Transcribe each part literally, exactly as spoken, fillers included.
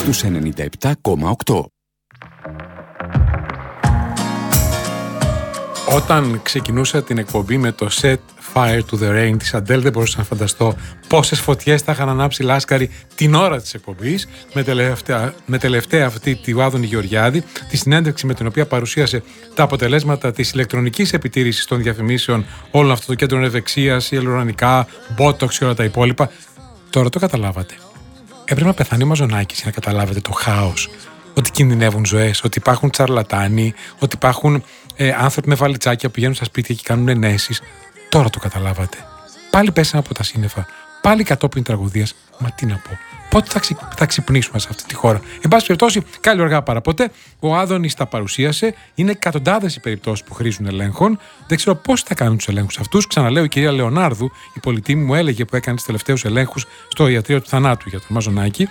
στους ενενήντα επτά κόμμα οκτώ. Όταν ξεκινούσα την εκπομπή με το Set Fire to the Rain της Αντέλ, δεν μπορούσα να φανταστώ πόσες φωτιές θα είχαν ανάψει λάσκαροι την ώρα της εκπομπής, με τελευταία, με τελευταία αυτή τη Άδωνη Γεωργιάδη, τη συνέντευξη με την οποία παρουσίασε τα αποτελέσματα της ηλεκτρονικής επιτήρησης των διαφημίσεων όλων αυτών των κέντρων ευεξίας, ιαλουρονικά, μπότοξ και όλα τα υπόλοιπα. Τώρα το καταλάβατε. Έπρεπε να πεθάνει ο Μαζονάκης για να καταλάβετε το χάος. Ότι κινδυνεύουν ζωές, ότι υπάρχουν τσαρλατάνοι, ότι υπάρχουν ε, άνθρωποι με βαλιτσάκια που πηγαίνουν στα σπίτια και κάνουν ενέσεις. Τώρα το καταλάβατε. Πάλι πέσανε από τα σύννεφα. Πάλι κατόπιν τραγωδίας. Μα τι να πω. Πότε θα, ξυ... θα ξυπνήσουμε σε αυτή τη χώρα. Εν πάση περιπτώσει, καλή οργά παρά ποτέ. Ο Άδωνης τα παρουσίασε. Είναι εκατοντάδες οι περιπτώσεις που χρήζουν ελέγχων. Δεν ξέρω πώς θα κάνουν τους ελέγχους αυτούς. Ξαναλέω, η κυρία Λεωνάρδου, η πολιτήμη μου, έλεγε που έκανε τους τελευταίους ελέγχους στο ιατρείο του θανάτου για τον Μαζονάκη,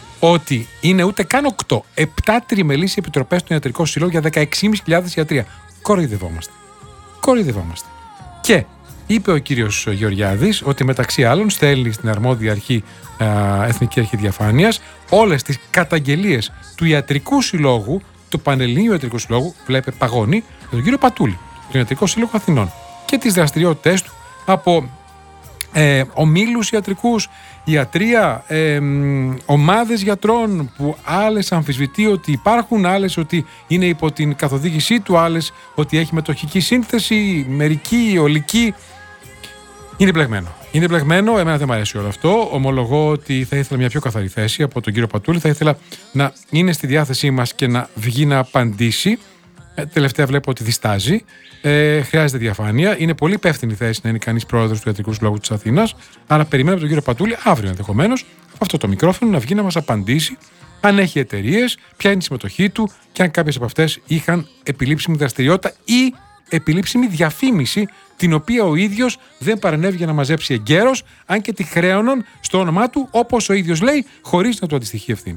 ότι είναι ούτε καν οκτώ, επτά τριμελείς επιτροπές του Ιατρικού Σύλλογου για δεκαέξι χιλιάδες πεντακόσια ιατρία. Κοροϊδευόμαστε. Κοροϊδευόμαστε. Και είπε ο κύριος Γεωργιάδης ότι μεταξύ άλλων στέλνει στην αρμόδια αρχή, α, Εθνική Αρχή Διαφάνειας, όλες τις καταγγελίες του Ιατρικού Συλλόγου, του Πανελληνίου Ιατρικού Συλλόγου, βλέπε παγώνει, με τον κύριο Πατούλη, τον Ιατρικό Σύλλογο Αθηνών, και τις δραστηριότητες του από Ε, ομίλους ιατρικούς, ιατρία, ε, ομάδες γιατρών που άλλες αμφισβητεί ότι υπάρχουν, άλλες ότι είναι υπό την καθοδήγησή του, άλλες ότι έχει μετοχική σύνθεση, μερική, ολική. Είναι μπλεγμένο. Είναι μπλεγμένο, εμένα δεν μου αρέσει όλο αυτό. Ομολογώ ότι θα ήθελα μια πιο καθαρή θέση από τον κύριο Πατούλη. Θα ήθελα να είναι στη διάθεσή μας και να βγει να απαντήσει. Ε, τελευταία βλέπω ότι διστάζει. Ε, χρειάζεται διαφάνεια. Είναι πολύ υπεύθυνη θέση να είναι κανείς πρόεδρος του Ιατρικού Συλλόγου της Αθήνας. Άρα περιμένουμε από τον κύριο Πατούλη αύριο ενδεχομένως από αυτό το μικρόφωνο να βγει να μας απαντήσει αν έχει εταιρείες, ποια είναι η συμμετοχή του και αν κάποιες από αυτές είχαν επιλήψιμη δραστηριότητα ή επιλήψιμη διαφήμιση, την οποία ο ίδιος δεν παρενέβη για να μαζέψει εγκαίρως, αν και τη χρέωναν στο όνομά του, όπως ο ίδιος λέει, χωρίς να του αντιστοιχεί ευθύνη.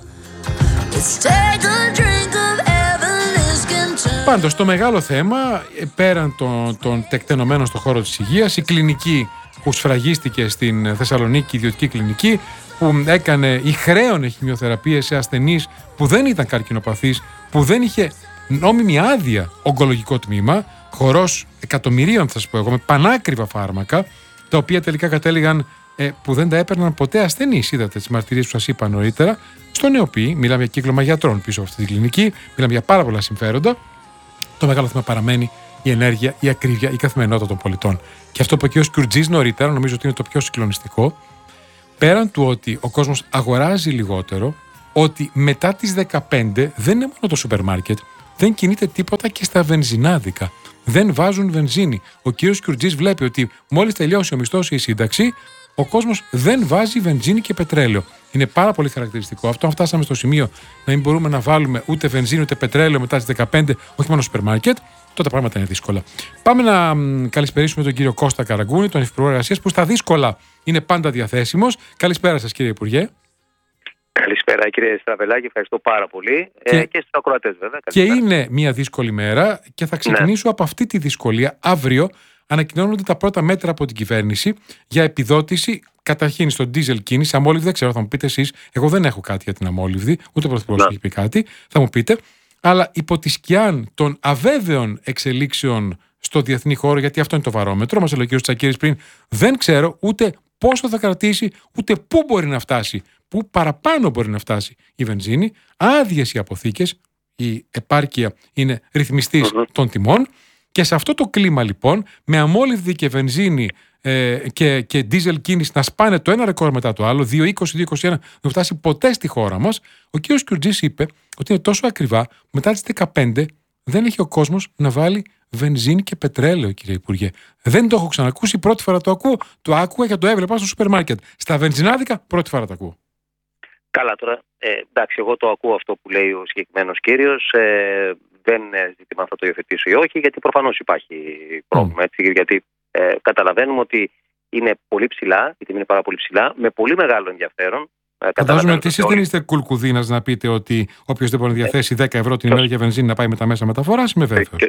Πάντως, το μεγάλο θέμα, πέραν των, των τεκτενωμένων στον χώρο της υγείας, η κλινική που σφραγίστηκε στην Θεσσαλονίκη, η ιδιωτική κλινική, που έκανε ή χρέωνε χημειοθεραπείες σε ασθενείς που δεν ήταν καρκινοπαθείς, που δεν είχε νόμιμη άδεια ογκολογικό τμήμα, χορός εκατομμυρίων, θα σας πω εγώ, με πανάκριβα φάρμακα, τα οποία τελικά κατέληγαν ε, που δεν τα έπαιρναν ποτέ ασθενείς. Είδατε τις μαρτυρίες που σας είπα νωρίτερα. Στο ΝΕΟΠΗ, μιλάμε για κύκλωμα γιατρών πίσω από αυτή την κλινική, μιλάμε για πάρα πολλά συμφέροντα. Το μεγάλο θέμα παραμένει η ενέργεια, η ακρίβεια, η καθημερινότητα των πολιτών. Και αυτό που είπε ο κ. Κουρτζής νωρίτερα, νομίζω ότι είναι το πιο συγκλονιστικό, πέραν του ότι ο κόσμος αγοράζει λιγότερο, ότι μετά τις δεκαπέντε δεν είναι μόνο το σούπερ μάρκετ, δεν κινείται τίποτα και στα βενζινάδικα. Δεν βάζουν βενζίνη. Ο κ. Κουρτζής βλέπει ότι μόλις τελειώσει ο μισθός ή η σύνταξη, ο κόσμος δεν βάζει βενζίνη και πετρέλαιο. Είναι πάρα πολύ χαρακτηριστικό αυτό. Αν φτάσαμε στο σημείο να μην μπορούμε να βάλουμε ούτε βενζίνη ούτε πετρέλαιο μετά τις δεκαπέντε, όχι μόνο στο σούπερ μάρκετ, τότε τα πράγματα είναι δύσκολα. Πάμε να καλησπερίσουμε τον κύριο Κώστα Καραγκούνη, τον Υφυπουργό Εργασίας, που στα δύσκολα είναι πάντα διαθέσιμος. Καλησπέρα σας, κύριε Υπουργέ. Καλησπέρα, κύριε Στραβελάκη, ευχαριστώ πάρα πολύ. Και, ε, και στους ακροατές, βέβαια. Καλησπέρα. Και είναι μια δύσκολη μέρα και θα ξεκινήσω ναι. από αυτή τη δυσκολία. Αύριο ανακοινώνονται τα πρώτα μέτρα από την κυβέρνηση για επιδότηση. Καταρχήν στο ντίζελ κίνηση, αμόλυβδη, δεν ξέρω, θα μου πείτε εσείς. Εγώ δεν έχω κάτι για την αμόλυβδη, ούτε ο Πρωθυπουργός έχει πει κάτι. Θα μου πείτε. Αλλά υπό τη σκιά των αβέβαιων εξελίξεων στο διεθνή χώρο, γιατί αυτό είναι το βαρόμετρο, μας έλεγε ο κ. Τσακίρης πριν, δεν ξέρω ούτε πόσο θα κρατήσει, ούτε πού μπορεί να φτάσει, πού παραπάνω μπορεί να φτάσει η βενζίνη. Άδειες οι αποθήκες, η επάρκεια είναι ρυθμιστής mm-hmm. των τιμών. Και σε αυτό το κλίμα λοιπόν, με αμόλυβδη και βενζίνη ε, και, και ντίζελ κίνηση να σπάνε το ένα ρεκόρ μετά το άλλο, δύο είκοσι δύο είκοσι ένα, δεν φτάσει ποτέ στη χώρα μας, ο κ. Κουρτζής είπε ότι είναι τόσο ακριβά, μετά τις δεκαπέντε δεν έχει ο κόσμος να βάλει βενζίνη και πετρέλαιο, κύριε Υπουργέ. Δεν το έχω ξανακούσει, πρώτη φορά το ακούω. Το άκουγα και το έβλεπα στο σούπερ μάρκετ. Στα βενζινάδικα, πρώτη φορά το ακούω. Καλά, τώρα, ε, εντάξει, εγώ το ακούω αυτό που λέει ο συγκεκριμένος κύριος. Ε, δεν είναι ζήτημα αν θα το υιοθετήσω ή όχι, γιατί προφανώς υπάρχει πρόβλημα. Mm. Έτσι, γιατί ε, καταλαβαίνουμε ότι είναι πολύ ψηλά, η τιμή είναι πάρα πολύ ψηλά, με πολύ μεγάλο ενδιαφέρον. Φαντάζομαι ότι εσείς δεν είστε κουλκουδίνας να πείτε ότι όποιος δεν μπορεί να διαθέσει δέκα ευρώ την ημέρα για βενζίνη να πάει με τα μέσα μεταφοράς, είμαι βέβαιος. Και,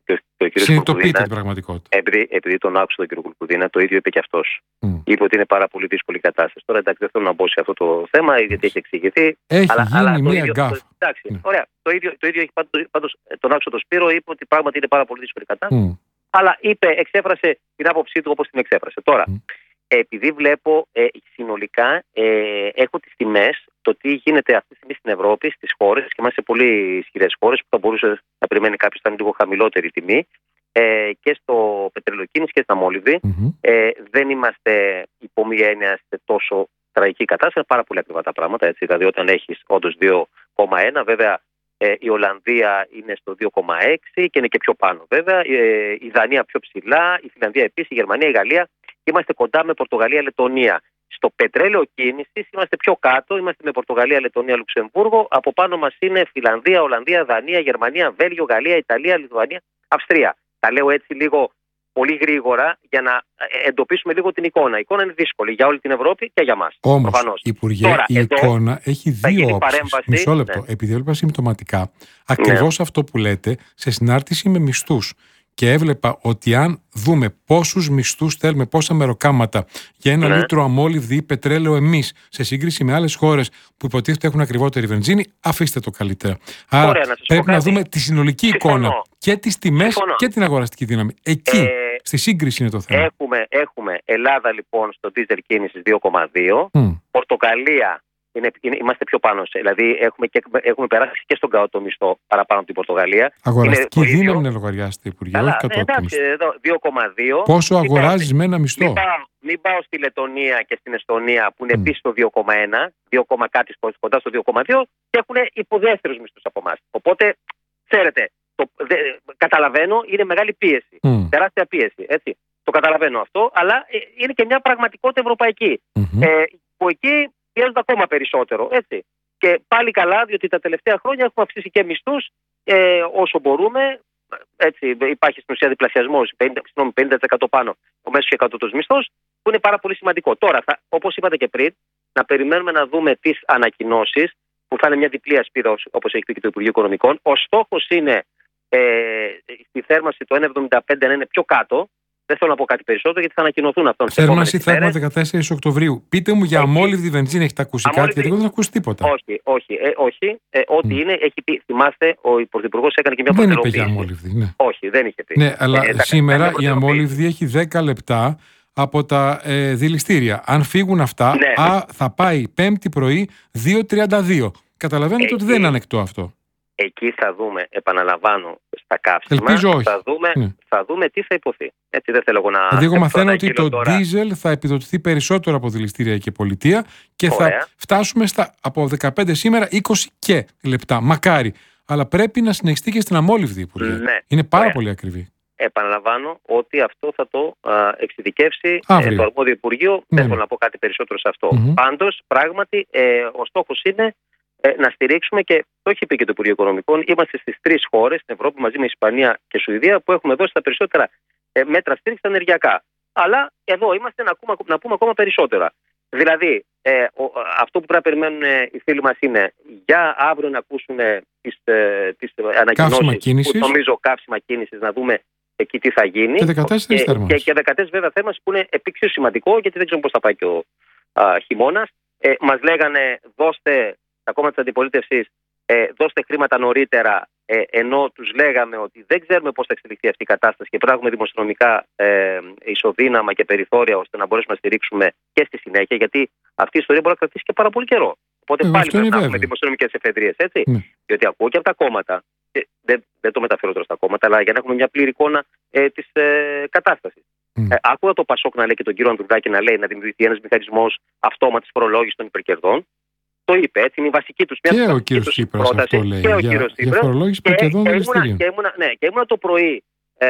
και ο κ. Συνειδητοποιείται την πραγματικότητα. Επειδή, επειδή τον άκουσα τον κ. Κουρκουδίνα, το ίδιο είπε και αυτός. Mm. Είπε ότι είναι πάρα πολύ δύσκολη κατάσταση. Τώρα εντάξει, δεν θέλω να μπω σε αυτό το θέμα, γιατί έχει εξηγηθεί. Έχει αλλά, γίνει αλλά μία γκάφα. Εντάξει, mm. ωραία. Το ίδιο, το ίδιο έχει πάντως, τον άκουσα τον Σπύρο, είπε ότι πράγματι είναι πάρα πολύ δύσκολη κατάσταση. Mm. Αλλά είπε, εξέφρασε την άποψή του όπως την εξέφρασε. Τώρα, mm. επειδή βλέπω ε, συνολικά, ε, έχω τις τιμές, το τι γίνεται αυτή τη στιγμή στην Ευρώπη, στις χώρες, και είμαστε σε πολύ ισχυρές χώρες, που θα μπορούσε να περιμένει κάποιος να είναι λίγο χαμηλότερη τιμή, ε, και στο πετρελαιοκίνηση και στα μόλιβδη. Mm-hmm. Ε, δεν είμαστε υπό μία έννοια σε τόσο τραγική κατάσταση, είναι πάρα πολύ ακριβά τα πράγματα. Έτσι, δηλαδή, όταν έχεις όντως δύο κόμμα ένα, βέβαια ε, η Ολλανδία είναι στο δύο κόμμα έξι και είναι και πιο πάνω, βέβαια. Ε, η Δανία πιο ψηλά, η Φιλανδία επίσης, η Γερμανία, η Γαλλία. Είμαστε κοντά με Πορτογαλία, Λετωνία. Στο πετρέλαιο κίνησης είμαστε πιο κάτω, είμαστε με Πορτογαλία, Λετωνία, Λουξεμβούργο. Από πάνω μας είναι Φιλανδία, Ολλανδία, Δανία, Γερμανία, Βέλγιο, Γαλλία, Ιταλία, Λιθουανία, Αυστρία. Τα λέω έτσι λίγο πολύ γρήγορα για να εντοπίσουμε λίγο την εικόνα. Η εικόνα είναι δύσκολη για όλη την Ευρώπη και για μας. Όμως, Υπουργέ, Τώρα, η εικόνα έχει δύο όψεις. Μισό λεπτό. Ναι. Επειδή έβλεπα συμπτωματικά ακριβώς ναι. αυτό που λέτε σε συνάρτηση με μισθούς. Και έβλεπα ότι αν δούμε πόσους μισθούς θέλουμε, πόσα μεροκάματα για ένα ναι. λίτρο αμόλυβδη ή πετρέλαιο εμείς, σε σύγκριση με άλλες χώρες που υποτίθεται έχουν ακριβότερη βενζίνη, αφήστε το καλύτερα. Άρα Ωραία, να πρέπει να δούμε τη συνολική Συμφωνώ. εικόνα και τις τιμές Συμφωνώ. και την αγοραστική δύναμη. Εκεί, ε, στη σύγκριση είναι το θέμα. Έχουμε, έχουμε Ελλάδα λοιπόν στο δίζελ κίνησης δύο κόμμα δύο, mm. Πορτογαλία. Είναι, είναι, είμαστε πιο πάνω, δηλαδή έχουμε, και, έχουμε περάσει και στον κάτω μισθό παραπάνω από την Πορτογαλία. Αγοραστική δύναμη να λογαριάσετε, Υπουργέ, όχι κατώτατο μισθό. δύο κόμμα δύο. Πόσο αγοράζεις με ένα μισθό? Μην πάω, μην πάω στη Λετωνία και στην Εστονία που είναι mm. επίσης στο δύο κόμμα ένα, δύο, κάτι κοντά στο δύο κόμμα δύο και έχουν υποδεύτερους μισθούς από εμάς. Οπότε, ξέρετε, το, δε, καταλαβαίνω, είναι μεγάλη πίεση, mm. τεράστια πίεση, έτσι. Το καταλαβαίνω αυτό, αλλά είναι και μια πραγματικότητα ευρωπαϊκή. Mm-hmm. Ε, που εκεί πιέζονται ακόμα περισσότερο, έτσι. Και πάλι καλά, διότι τα τελευταία χρόνια έχουμε αυξήσει και μισθούς ε, όσο μπορούμε. Έτσι, υπάρχει στην ουσία διπλασιασμός, πενήντα τοις εκατό πάνω ο μέσος και εκατότατος μισθός, που είναι πάρα πολύ σημαντικό. Τώρα, θα, όπως είπατε και πριν, να περιμένουμε να δούμε τις ανακοινώσεις, που θα είναι μια διπλή ασπίδα, όπως έχει πει και το Υπουργείο Οικονομικών. Ο στόχος είναι ε, στη θέρμανση το ένα κόμμα εβδομήντα πέντε να είναι πιο κάτω. Δεν θέλω να πω κάτι περισσότερο γιατί θα ανακοινωθούν αυτό. Θέρμανση θα έχουμε δεκατέσσερις Οκτωβρίου. Πείτε μου για αμόλυβδη βενζίνη, έχετε ακούσει αμόλυβδη... κάτι, γιατί εγώ δεν έχω ακούσει τίποτα. Όχι, όχι. Ε, όχι. Ε, ό,τι mm. είναι, έχει πει. Θυμάστε, ο Πρωθυπουργός έκανε και μια δεν είπε για αμόλυβδη. Ναι. Όχι, δεν είχε πει. Ναι, αλλά ε, σήμερα η αμόλυβδη έχει δέκα λεπτά από τα ε, δηληστήρια. Αν φύγουν αυτά, ναι. α, θα πάει Πέμπτη πρωί δύο τριάντα δύο. Καταλαβαίνετε ε, ότι ε, δεν είναι ανεκτό αυτό. Εκεί θα δούμε, επαναλαμβάνω, στα καύσιμα, θα δούμε, ναι. θα δούμε τι θα υποθεί. Έτσι δεν θέλω εγώ να... Δηλαδή εγώ μαθαίνω ότι το ντίζελ θα επιδοτηθεί περισσότερο από δηληστήρια και πολιτεία και Ωραία. θα φτάσουμε στα, από δεκαπέντε σήμερα είκοσι και λεπτά. Μακάρι. Αλλά πρέπει να συνεχιστεί και στην αμόλυβδη, Υπουργέ. Ναι. Είναι πάρα Ωραία. πολύ ακριβή. Επαναλαμβάνω ότι αυτό θα το α, εξειδικεύσει ε, το αρμόδιο Υπουργείο. Ναι. Δεν θέλω να πω κάτι περισσότερο σε αυτό. Mm-hmm. Πάντως, πράγματι, ε, ο στόχος είναι να στηρίξουμε, και το έχει πει και το Υπουργείο Οικονομικών, είμαστε στις τρεις χώρες στην Ευρώπη μαζί με Ισπανία και Σουηδία που έχουμε δώσει τα περισσότερα ε, μέτρα στήριξη ενεργειακά. Αλλά εδώ είμαστε να, ακούμε, να πούμε ακόμα περισσότερα. Δηλαδή, ε, ο, αυτό που πρέπει να περιμένουν ε, οι φίλοι μας είναι για αύριο να ακούσουν τις, ε, τις ανακοινώσεις που νομίζω καύσιμα κίνησης, να δούμε εκεί τι θα γίνει. Και δεκατέσσερις θέρμανση. Και, και δεκατέσσερις βέβαια θέρμανση που είναι επίξιο σημαντικό, γιατί δεν ξέρουμε πώς θα πάει και ο χειμώνας. Ε, μας λέγανε δώστε τα κόμματα της αντιπολίτευσης, ε, δώστε χρήματα νωρίτερα, ε, ενώ τους λέγαμε ότι δεν ξέρουμε πώς θα εξελιχθεί αυτή η κατάσταση και πρέπει να έχουμε δημοσιονομικά ε, ισοδύναμα και περιθώρια ώστε να μπορέσουμε να στηρίξουμε και στη συνέχεια, γιατί αυτή η ιστορία μπορεί να κρατήσει και πάρα πολύ καιρό. Οπότε ε, πάλι πρέπει να έχουμε δημοσιονομικές εφεδρίες, έτσι. Mm. Διότι ακούω και από τα κόμματα, και δεν, δεν το μεταφέρω τώρα στα κόμματα, αλλά για να έχουμε μια πλήρη εικόνα ε, της ε, κατάστασης. Mm. Ε, άκουγα το Πασόκ να λέει και τον κύριο Ανδρουλάκη να λέει να δημιουργηθεί ένας μηχανισμός αυτόματης φορολόγησης των υπερκερδών. Το είπε, έτσι, είναι η βασική τους μια και ο κύριος Τσίπρας αυτό λέει, και ο για, κύριος για φορολόγηση υπερκερδών δηληστηρίων. Και ήμουνα, ναι, και ήμουνα το πρωί ε,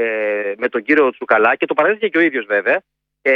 ε, με τον κύριο Τσουκαλά και το παραδέχτηκε και ο ίδιος βέβαια. Ε,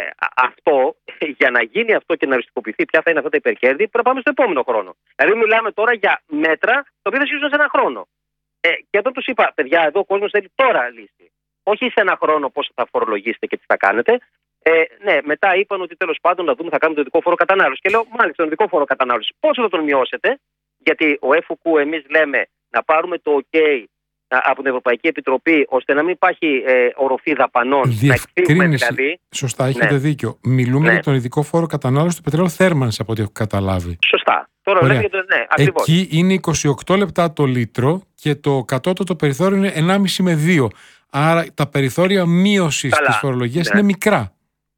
αυτό, για να γίνει αυτό και να οριστικοποιηθεί ποια θα είναι αυτά τα υπερκέρδη, πρέπει να πάμε στο επόμενο χρόνο. Δηλαδή, μιλάμε τώρα για μέτρα τα οποία θα ισχύσουν σε ένα χρόνο. Ε, και όταν τους είπα, παιδιά, εδώ ο κόσμος θέλει τώρα λύση. Όχι σε ένα χρόνο πώς θα φορολογήσετε και τι θα κάνετε. Ε, ναι, μετά είπαν ότι τέλος πάντων να δούμε θα κάνουμε το ειδικό φόρο κατανάλωση. Και λέω, μάλιστα, τον ειδικό φόρο κατανάλωση. Πόσο θα τον μειώσετε, γιατί ο ΕΦΟΚΟΥ εμείς λέμε να πάρουμε το OK από την Ευρωπαϊκή Επιτροπή, ώστε να μην υπάρχει ε, οροφή δαπανών. Διευκρίνηση. Δηλαδή. Σωστά, έχετε ναι. δίκιο. Μιλούμε ναι. για τον ειδικό φόρο κατανάλωση του πετρελαίου θέρμανσης, από ό,τι έχω καταλάβει. Σωστά. Τώρα λέμε για το, ναι, ακριβώς. Εκεί είναι είκοσι οκτώ λεπτά το λίτρο και το κατώτατο περιθώριο είναι ενάμιση με δύο. Άρα τα περιθώρια μείωσης της φορολογίας ναι. είναι μικρά.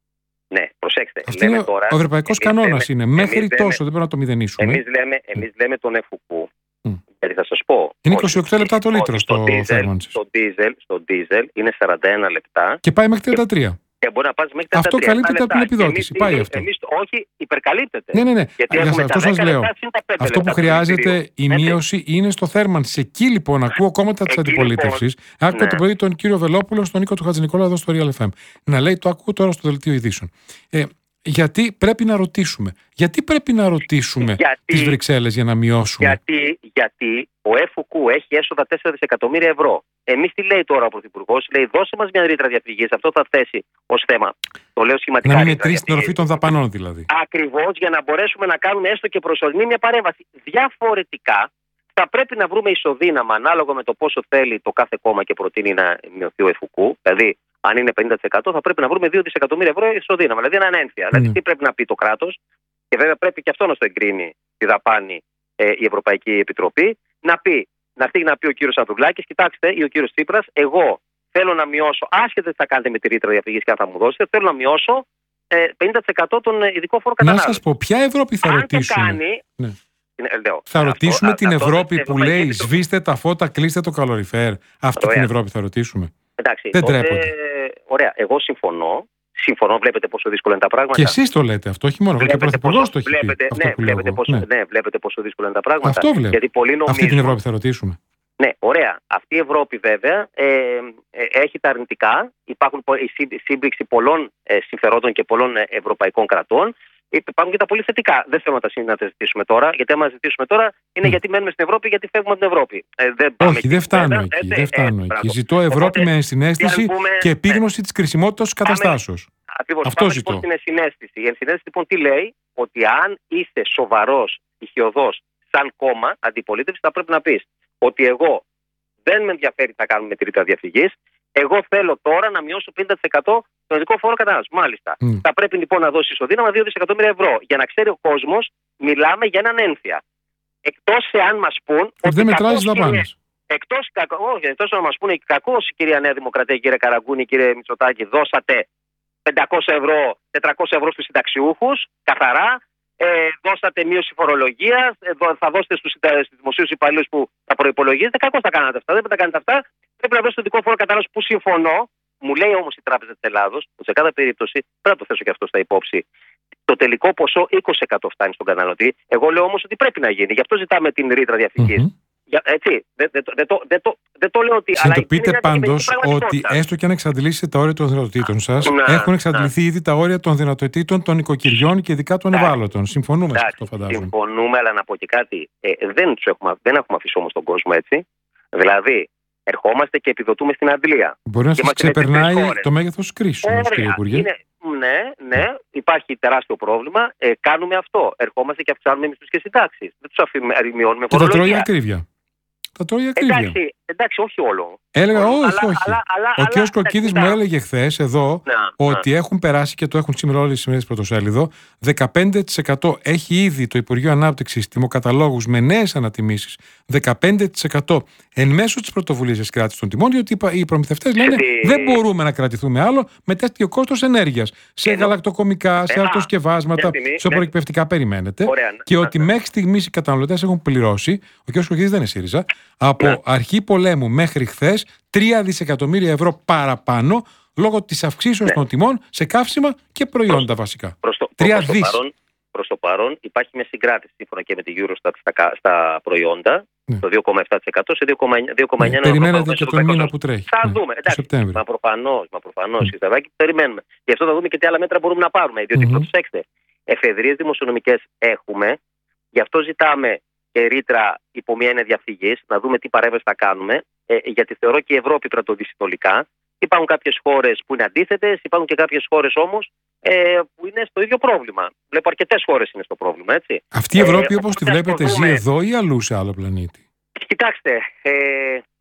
Ναι, προσέξτε. Αυτή είναι τώρα, ο ευρωπαϊκός κανόνας είναι. Μέχρι λέμε, τόσο, δεν πρέπει να το μηδενίσουμε. Εμείς λέμε, εμείς λέμε τον εφουκού. Mm. Γιατί θα σας πω. Είναι είκοσι οκτώ λεπτά το λίτρο στο θέρμανσης. Στο ντίζελ, στο ντίζελ είναι σαράντα ένα λεπτά. Και πάει μέχρι τριάντα τρία. Και μπορεί να πάει μέχρι τριάντα τρία. Αυτό καλύπτεται από την επιδότηση. Πάει εμείς, αυτό. Εμείς, όχι, υπερκαλύπτεται. Ναι, ναι, ναι. Γιατί για αυτό σας λέω. Αυτό που χρειάζεται η μείωση είναι στο θέρμανση. Εκεί λοιπόν ακούω κόμματα τη αντιπολίτευση. Άκουγα ναι. το πρωί τον κύριο Βελόπουλο, στον Νίκο του Χατζηνικόλα εδώ στο Real εφ εμ. Να λέει, το ακούω τώρα στο δελτίο ειδήσεων. Ε, γιατί πρέπει να ρωτήσουμε. Γιατί πρέπει να ρωτήσουμε τις Βρυξέλλες για να μειώσουμε. Γιατί, γιατί ο ΕΦΟΚΟΥ έχει έσοδα τέσσερα δισεκατομμύρια ευρώ. Εμείς τι λέει τώρα ο Πρωθυπουργός, λέει δώσε μας μια ρήτρα διαφυγής. Αυτό θα θέσει ως θέμα. Το λέω σχηματικά. Να μην μετρήσει την οροφή των δαπανών δηλαδή. Ακριβώς, για να μπορέσουμε να κάνουμε έστω και προσωρινή μια παρέμβαση. Διαφορετικά θα πρέπει να βρούμε ισοδύναμα ανάλογα με το πόσο θέλει το κάθε κόμμα και προτείνει να μειωθεί ο ΕΦΟΚΟΥ. Δηλαδή, αν είναι πενήντα τοις εκατό θα πρέπει να βρούμε δύο δισεκατομμύρια ευρώ ισοδύναμα. Δηλαδή, έναν ένθια. Mm. Δηλαδή, τι πρέπει να πει το κράτος, και βέβαια πρέπει και αυτό να στο εγκρίνει τη δαπάνη ε, η Ευρωπαϊκή Επιτροπή, να πει, να φύγει να πει ο κύριος Ανδρουλάκης, κοιτάξτε, ή ο κύριος Τσίπρας, εγώ θέλω να μειώσω, άσχετα τι θα κάνετε με τη ρήτρα διαφυγής και αν θα μου δώσετε, θέλω να μειώσω ε, πενήντα τοις εκατό των ειδικών φόρων κατανάλωσης. Να σας πω, ποια Ευρώπη θα αν ρωτήσουμε. Το κάνει, ναι. Λέω, θα ρωτήσουμε αυτό, την αυτό, Ευρώπη αυτό, που αυτό, λέει αυτό, σβήστε τα φώτα, κλείστε το καλοριφέρ. Αυτή την Ευρώπη θα ρωτήσουμε. Εντάξει, δεν τότε, τρέπονται. Ωραία, εγώ συμφωνώ. Συμφωνώ, βλέπετε πόσο δύσκολα είναι τα πράγματα. Και εσείς το λέτε αυτό, όχι μόνο. Και ο Πρωθυπουργός το έχει βλέπετε, πει. Ναι, βλέπετε πόσο, ναι. ναι, βλέπετε πόσο δύσκολα είναι τα πράγματα. Αυτό βλέπω. Γιατί πολλοί νομίζουν... Αυτή την Ευρώπη θα ρωτήσουμε. Ναι, ωραία. Αυτή η Ευρώπη βέβαια ε, ε, έχει τα αρνητικά. Υπάρχουν η σύμπηξη πολλών ε, συμφερόντων και πολλών ε, ευρωπαϊκών κρατών. Υπάρχουν και τα πολύ θετικά. Δεν θέλω να τα, να τα ζητήσουμε τώρα. Γιατί άμα ζητήσουμε τώρα είναι mm. γιατί μένουμε στην Ευρώπη, γιατί φεύγουμε από την Ευρώπη. Ε, δεν Όχι, δεν φτάνω εκεί. εκεί. Δεν φτάνω ε, εκεί. Ζητώ Ευρώπη Οπότε, με ενσυναίσθηση πούμε, και επίγνωση ναι. της κρισιμότητας της καταστάσεως. Ακριβώς. Αυτό πάμε, ζητώ. Λοιπόν, στην ενσυναίσθηση. Η ενσυναίσθηση λοιπόν τι λέει, ότι αν είσαι σοβαρός, ηχιωδός, σαν κόμμα αντιπολίτευση, θα πρέπει να πεις ότι εγώ δεν με ενδιαφέρει τι θα κάνουμε με τη ρήτρα διαφυγής. Εγώ θέλω τώρα να μειώσω πενήντα τοις εκατό τον ειδικό φόρο κατανάλωσης. Μάλιστα. Mm. Θα πρέπει λοιπόν να δώσει ισοδύναμα δύο δισεκατομμύρια ευρώ. Για να ξέρει ο κόσμος, μιλάμε για έναν ένθια. Εκτός εάν μας πούν. Ότι δεν μετράει τις δαπάνες. Εκτός, όχι, εκτός να μας πούνε κακώς, κυρία Νέα Δημοκρατία, κύριε Καραγκούνη, κύριε Μητσοτάκη, δώσατε πεντακόσια ευρώ, τετρακόσια ευρώ στους συνταξιούχους, καθαρά. Ε, δώσατε μείωση φορολογίας, ε, θα δώσετε στους δημοσίους υπαλλήλους που θα προϋπολογίζετε. Κακώς τα κάνατε αυτά. Δεν πρέπει να τα κάνετε αυτά. Πρέπει να δώσετε το ειδικό φόρο κατανάλωσης που συμφωνώ. Μου λέει όμως η Τράπεζα της Ελλάδος ότι σε κάθε περίπτωση πρέπει να το θέσω και αυτό στα υπόψη. Το τελικό ποσό είκοσι τοις εκατό φτάνει στον καταναλωτή. Εγώ λέω όμως ότι πρέπει να γίνει. Γι' αυτό ζητάμε την ρήτρα διαφυγής. Mm-hmm. Για, έτσι, δεν δε, δε, δε, δε, δε το λέω ότι. Συνειδητοποιείτε πάντως ότι έστω και αν εξαντλήσετε τα όρια των δυνατοτήτων σας, να, έχουν εξαντληθεί να. ήδη τα όρια των δυνατοτήτων των οικοκυριών και ειδικά των ευάλωτων. Συμφωνούμε σε αυτό, φαντάζομαι. Συμφωνούμε, αλλά να πω και κάτι. Ε, δεν, τους έχουμε, δεν έχουμε αφήσει όμως τον κόσμο έτσι. Δηλαδή, ερχόμαστε και επιδοτούμε στην αντλία. Μπορεί να σας ξεπερνάει το μέγεθος της κρίσης, όμως, κύριε Υπουργέ. Είναι, ναι, ναι, υπάρχει τεράστιο πρόβλημα. Ε, κάνουμε αυτό. Ερχόμαστε και αυξάνουμε μισθούς και συντάξεις. Δεν τους αφημιώνουμε φορολογία. Και τα τρώει ακρίβεια. Τα τρώει ακρίβεια. Εντάξει, εντάξει, όχι όλο. Έλεγα όλο, όχι, αλλά, όχι. Αλλά, αλλά, ο κ. Κοκκίδης μου έλεγε χθες εδώ να, ότι να. έχουν περάσει και το έχουν σήμερα όλες οι σημερινές πρωτοσέλιδο. δεκαπέντε τοις εκατό έχει ήδη το Υπουργείο Ανάπτυξης τιμοκαταλόγους με νέες ανατιμήσεις. δεκαπέντε τοις εκατό εν μέσω της πρωτοβουλίας της κράτησης των τιμών, διότι οι προμηθευτές λένε τι... δεν μπορούμε να κρατηθούμε άλλο με τέτοιο κόστος ενέργειας. Σε Ενώ... γαλακτοκομικά, σε αρτοσκευάσματα, σε προεκπαιδευτικά περιμένετε. Ωραία, και να, ότι να, μέχρι στιγμής οι καταναλωτές έχουν πληρώσει, ο κ. Κοκκίδης δεν είναι ΣΥΡΙΖΑ, από ναι. αρχή πολέμου μέχρι χθες τρία δισεκατομμύρια ευρώ παραπάνω λόγω της αυξήσεως ναι. των τιμών σε καύσιμα και προϊόντα προς, βασικά. Προς το, τρία προς δις. Το παρόν, προς το παρόν υπάρχει μια συγκράτηση σύμφωνα και με τη Eurostat στα, στα προϊόντα, ναι. το δύο κόμμα επτά τοις εκατό σε δύο κόμμα εννιά τοις εκατό. Ναι, περιμένετε και τον μήνα που τρέχει. Θα ναι, δούμε. Εντάξει, μα προφανώς, μα προφανώς, mm. περιμένουμε. Γι' αυτό θα δούμε και τι άλλα μέτρα μπορούμε να πάρουμε. Διότι mm-hmm. προσέξτε, εφεδρείες δημοσιονομικές έχουμε, γι' αυτό ζητάμε και ρήτρα υπό μια έννοια διαφυγής, να δούμε τι παρέμβαση θα κάνουμε, ε, γιατί θεωρώ και η Ευρώπη πρέπει να το δει συνολικά. Υπάρχουν κάποιες χώρες που είναι αντίθετες, υπάρχουν και κάποιες χώρες όμως ε, που είναι στο ίδιο πρόβλημα. Βλέπω αρκετές χώρες είναι στο πρόβλημα, έτσι. Αυτή η Ευρώπη ε, όπως τη βλέπετε ζει εδώ ή αλλού σε άλλο πλανήτη? Κοιτάξτε, ε,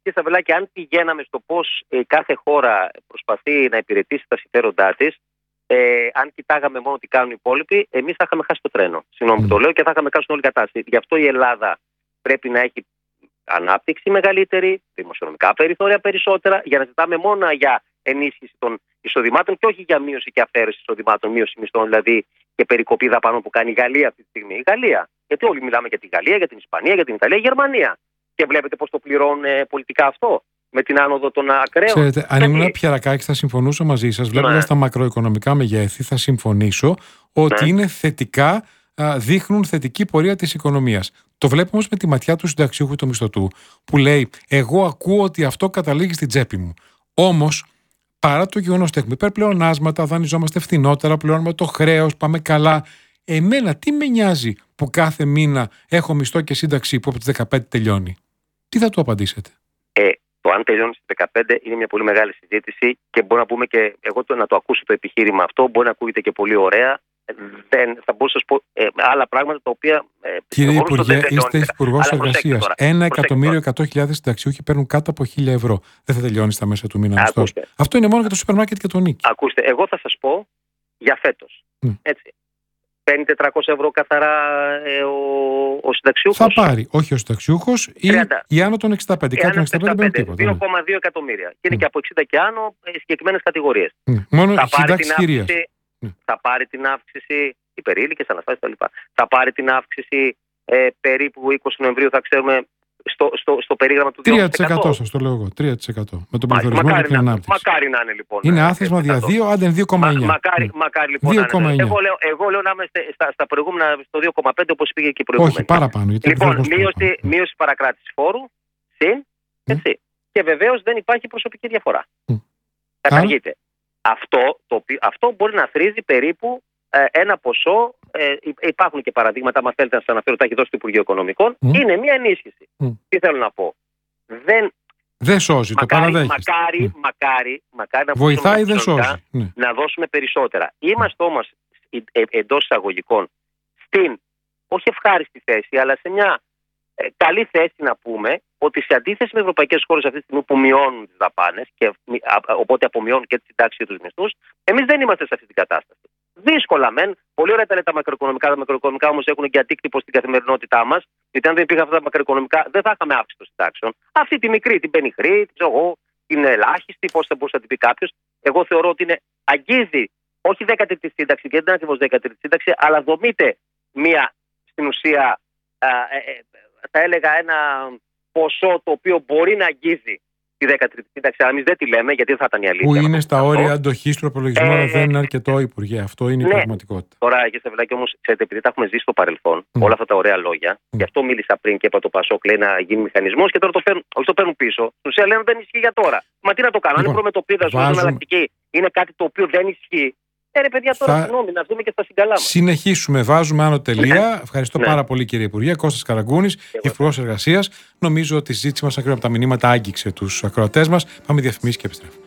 και Σαββελάκη, αν πηγαίναμε στο πώς ε, κάθε χώρα προσπαθεί να υπηρετήσει τα συμφέροντά της, ε, αν κοιτάγαμε μόνο τι κάνουν οι υπόλοιποι, εμείς θα είχαμε χάσει το τρένο. Συγγνώμη που το λέω, και θα είχαμε χάσει όλη την κατάσταση. Γι' αυτό η Ελλάδα πρέπει να έχει ανάπτυξη μεγαλύτερη, δημοσιονομικά περιθώρια περισσότερα, για να ζητάμε μόνο για ενίσχυση των εισοδημάτων και όχι για μείωση και αφαίρεση εισοδημάτων, μείωση μισθών δηλαδή και περικοπή δαπανών που κάνει η Γαλλία αυτή τη στιγμή. Η Γαλλία. Γιατί όλοι μιλάμε για τη Γαλλία, για την Ισπανία, για την Ιταλία, η Γερμανία. Και βλέπετε πώς το πληρώνουν ε, πολιτικά αυτό, με την άνοδο των ακραίων. Ξέρετε, αν ήμουν Πιερακάκης θα συμφωνούσα μαζί σας. Βλέποντας ναι. τα μακροοικονομικά μεγέθη, θα συμφωνήσω ότι ναι. είναι θετικά, α, δείχνουν θετική πορεία της οικονομίας. Το βλέπω όμως με τη ματιά του συνταξιούχου του μισθωτού, που λέει: εγώ ακούω ότι αυτό καταλήγει στην τσέπη μου. Όμως, παρά το γεγονός ότι έχουμε υπερπλεονάσματα, δανειζόμαστε φθηνότερα, πληρώνουμε το χρέος, πάμε καλά. Εμένα τι με νοιάζει που κάθε μήνα έχω μισθό και σύνταξη που από τις δεκαπέντε τελειώνει? Τι θα του απαντήσετε? Ε, το αν τελειώνει στις δεκαπέντε είναι μια πολύ μεγάλη συζήτηση και μπορώ να πούμε και εγώ το, να το ακούσω το επιχείρημα αυτό. Μπορεί να ακούγεται και πολύ ωραία. Δεν, θα μπορούσα να σας πω ε, άλλα πράγματα τα οποία. Ε, Κύριε Υπουργέ, είστε Υπουργός Εργασίας. Ένα εκατομμύριο εκατό χιλιάδες συνταξιούχοι παίρνουν κάτω από χίλια ευρώ. Δεν θα τελειώνει στα μέσα του μήνα μισθός. Αυτό είναι μόνο για το σούπερ μάρκετ και το νίκη. Ακούστε, εγώ θα σας πω για φέτος. Mm. Έτσι. Παίρνει τετρακόσια ευρώ καθαρά ε, ο, ο συνταξιούχος. Θα πάρει, όχι ο συνταξιούχος ή, ή άνω των εξήντα πέντε. Κάτω των εξήντα πέντε παίρνει τίποτα. δύο κόμμα δύο εκατομμύρια. Και είναι mm. και από εξήντα και άνω ε, συγκεκριμένες κατηγορίες. Mm. Μόνο η συντάξη κυρίας. Mm. Θα πάρει την αύξηση, υπερήλικες, αναστάσεις κτλ. Θα πάρει την αύξηση ε, περίπου είκοσι Νοεμβρίου, θα ξέρουμε. Στο, στο, στο περίγραμμα του τρία τοις εκατό σας το λέω εγώ. τρία τοις εκατό με τον πληθωρισμό και την ανάπτυξη. Μακάρι να είναι λοιπόν. Είναι άθροισμα δια δύο, άντε είναι δύο κόμμα εννιά. Μα, μακάρι, μακάρι λοιπόν δύο κόμμα εννιά. Εγώ, λέω, εγώ λέω να είμαστε στα, στα προηγούμενα στο δύο κόμμα πέντε όπως πήγε και η προηγούμενη. Όχι, παραπάνω. Λοιπόν, μείωση, μείωση παρακράτησης φόρου, συν, έτσι. Mm. Και βεβαίως δεν υπάρχει προσωπική διαφορά. Mm. Καταργείται. Αυτό, το, αυτό μπορεί να θρίζει περίπου ε, ένα ποσό. Ε, υπάρχουν και παραδείγματα, αν θέλετε να σας αναφέρω, τα έχει δώσει το Υπουργείο Οικονομικών. Mm. Είναι μια ενίσχυση. Mm. Τι θέλω να πω. Δεν, δεν σώζει, μακάρι, το παραδέχεστε. Μακάρι, mm. μακάρι, μακάρι να βοηθάει, δεν σώζει. Ναι. Να δώσουμε περισσότερα. Είμαστε mm. όμως ε, εντός εισαγωγικών στην, όχι ευχάριστη θέση, αλλά σε μια ε, καλή θέση να πούμε ότι σε αντίθεση με ευρωπαϊκές χώρες αυτή τη στιγμή που μειώνουν τις δαπάνες και α, α, οπότε απομειώνουν και τις συντάξεις και τους μισθούς, εμείς δεν είμαστε σε αυτή την κατάσταση. Δύσκολα μεν, πολύ ωραία τα λέτε τα μακροοικονομικά, τα μακροοικονομικά όμως έχουν και αντίκτυπο στην καθημερινότητά μας, γιατί αν δεν υπήρχαν αυτά τα μακροοικονομικά δεν θα είχαμε αύξηση των συντάξεων. Αυτή τη μικρή, την πενιχρή, την εγώ, την ελάχιστη, πώς θα μπορούσε να την πει κάποιος, εγώ θεωρώ ότι είναι, αγγίζει όχι δέκατη σύνταξη, και δεν είναι ακριβώς δέκατη σύνταξη, αλλά δομείται μία στην ουσία, α, ε, ε, θα έλεγα ένα ποσό το οποίο μπορεί να αγγίζει τη δέκατη σύνταξη, αλλά εμείς δεν τη λέμε γιατί δεν θα ήταν η αλήθεια. Που είναι στα όρια αντοχής του προπολογισμού, αλλά ε, δεν είναι αρκετό, Υπουργέ. Αυτό είναι ναι, η πραγματικότητα. Τώρα, κύριε Σταυλάκη, όμως, ξέρετε, επειδή τα έχουμε ζήσει στο παρελθόν, mm. όλα αυτά τα ωραία λόγια, mm. γι' αυτό μίλησα πριν και είπα το Πασόκ λέει να γίνει μηχανισμός και τώρα το παίρνουν, όχι το παίρνουν πίσω. Στην ουσία λένε δεν ισχύει για τώρα. Μα τι να το κάνω, λοιπόν, αν είναι προμετωπίδα, βάζουμε... εναλλακτική, είναι κάτι το οποίο δεν ισχύει. Ε, ρε παιδιά, τώρα συγγνώμη, να δούμε και στα συγκαλά μας. Συνεχίσουμε, βάζουμε άνω τελεία. Ευχαριστώ ναι. πάρα πολύ, κύριε Υπουργέ. Κώστας Καραγκούνης, Υπουργός Εργασίας. Νομίζω ότι η συζήτηση μας, ακόμη από τα μηνύματα, άγγιξε τους ακροατές μας. Πάμε διαφημίσεις και επιστρέφουμε.